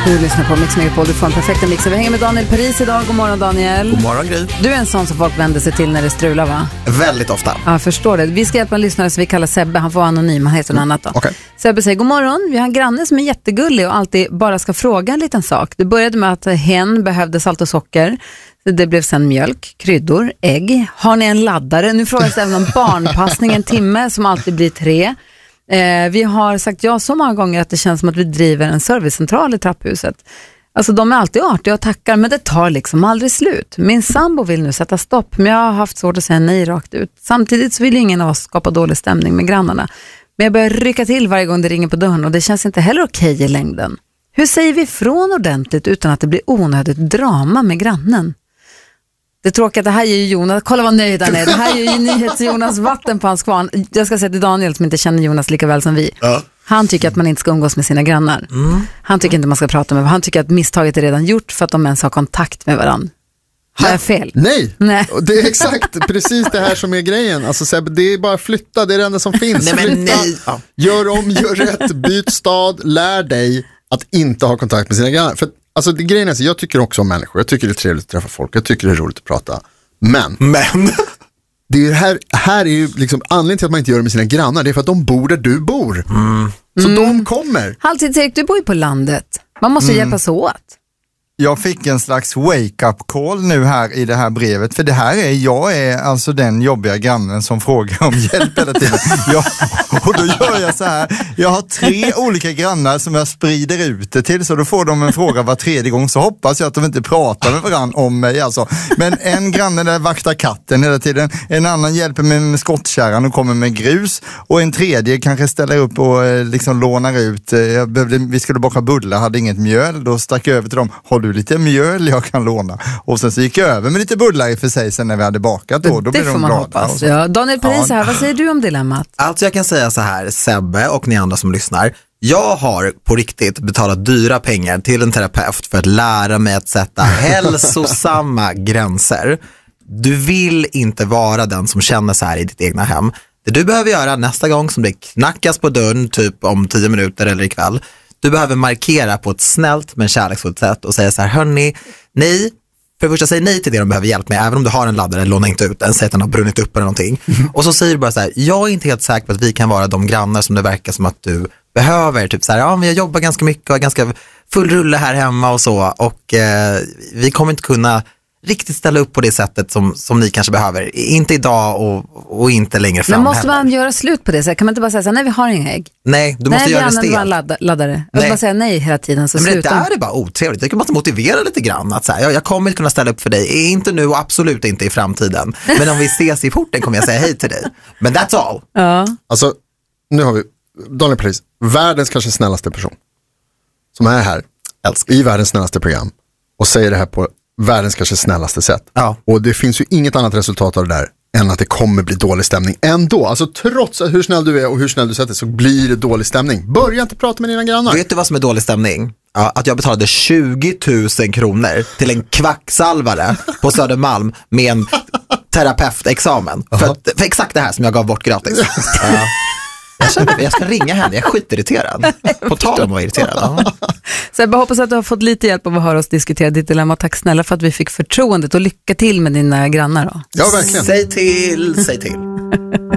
Du lyssnar på Mix Megapol, du får en perfekta mix. Vi hänger med Daniel Paris idag. God morgon Daniel. God morgon Gry. Du är en sån som folk vänder sig till när det strular, va? Väldigt ofta. Ja, jag förstår det. Vi ska hjälpa en lyssnare som vi kallar Sebbe. Han får vara anonym, han heter något annat då. Okay. Sebbe säger, god morgon. Vi har en granne som är jättegullig och alltid bara ska fråga en liten sak. Det började med att hen behövde salt och socker. Det blev sen mjölk, kryddor, ägg. Har ni en laddare? Nu frågas det även om barnpassning en timme som alltid blir 3. Vi har sagt ja så många gånger att det känns som att vi driver en servicecentral i trapphuset. Alltså de är alltid artiga och tackar, men det tar liksom aldrig slut. Min sambo vill nu sätta stopp, men jag har haft svårt att säga nej rakt ut. Samtidigt så vill ingen av oss skapa dålig stämning med grannarna. Men jag börjar rycka till varje gång det ringer på dörren och det känns inte heller okej i längden. Hur säger vi ifrån ordentligt utan att det blir onödigt drama med grannen? Det är tråkigt, det här är ju Jonas, kolla vad nöjd han är. Det här är ju NyhetsJonas vatten på hans kvarn. Jag ska säga till Daniel som inte känner Jonas lika väl som vi. Ja. Han tycker att man inte ska umgås med sina grannar. Han tycker inte man ska prata med. Han tycker att misstaget är redan gjort för att de ens har kontakt med varandra. Har jag fel? Nej. Det är exakt precis det här som är grejen. Alltså, det är bara flytta, det är det enda som finns. Nej. Gör om, gör rätt, byt stad, lär dig att inte ha kontakt med sina grannar. För alltså, grejen är så, jag tycker också om människor. Jag tycker det är trevligt att träffa folk. Jag tycker det är roligt att prata. Men det är här är ju liksom anledningen till att man inte gör det med sina grannar. Det är för att de bor där du bor. Så de kommer. Halvtid Erik, du bor ju på landet. Man måste hjälpas åt. Jag fick en slags wake-up call nu här i det här brevet. För det här jag är alltså den jobbiga grannen som frågar om hjälp hela tiden. Och då gör jag så här. Jag har 3 olika grannar som jag sprider ut det till. Så då får de en fråga var 3:e gång. Så hoppas jag att de inte pratar med varandra om mig. Alltså. Men en granne där vaktar katten hela tiden. En annan hjälper med skottkärran och kommer med grus. Och en tredje kanske ställer upp och liksom lånar ut. Vi skulle baka bullar, hade inget mjöl. Då stack jag över till dem. Du lite mjöl jag kan låna. Och sen så gick jag över med lite bullar i för sig sen när vi hade bakat. Då det blir får de man glada. hoppas. Ja. Daniel Paris här, vad säger du om dilemmat? Alltså jag kan säga så här, Sebbe och ni andra som lyssnar. Jag har på riktigt betalat dyra pengar till en terapeut för att lära mig att sätta hälsosamma gränser. Du vill inte vara den som känner så här i ditt egna hem. Det du behöver göra nästa gång som det knackas på dörren typ om 10 minuter eller ikväll. Du behöver markera på ett snällt men kärleksfullt sätt och säga så här, hörni, nej, för det första säg nej till det de behöver hjälp med, även om du har en laddare, låna inte ut den, säg att den har brunnit upp eller någonting. Och så säger du bara så här, jag är inte helt säker på att vi kan vara de grannar som det verkar som att du behöver. Typ så här, ja men jag jobbar ganska mycket och har ganska full rulle här hemma och så, och vi kommer inte kunna riktigt ställa upp på det sättet som ni kanske behöver. Inte idag och inte längre fram. Men måste man göra slut på det? Så kan man inte bara säga så här, nej vi har inga ägg. Nej, du måste göra det stelt. Nej, vi laddare. Jag vill bara säga nej hela tiden. Så men sluta. det där är bara otrevligt. Jag kan bara motivera lite grann. Att så här, jag kommer inte kunna ställa upp för dig. Inte nu och absolut inte i framtiden. Men om vi ses i porten kommer jag säga hej till dig. Men that's all. Ja. Alltså, nu har vi Daniel Paris, världens kanske snällaste person. Som är här i världens snällaste program. Och säger det här på världens kanske snällaste sätt. Ja. Och det finns ju inget annat resultat av det där än att det kommer bli dålig stämning ändå. Alltså trots hur snäll du är och hur snäll du sätter så blir det dålig stämning. Börja inte prata med dina grannar. Vet du vad som är dålig stämning? Ja, att jag betalade 20 000 kronor till en kvacksalvare på Södermalm med en terapeutexamen. För exakt det här som jag gav bort gratis. Jag ska ringa henne, jag är skitirriterad. På tal om att vara irriterad. Så jag bara hoppas att du har fått lite hjälp av att höra oss diskutera ditt dilemma. Tack snälla för att vi fick förtroendet och lycka till med dina grannar då. Ja, verkligen. Säg till.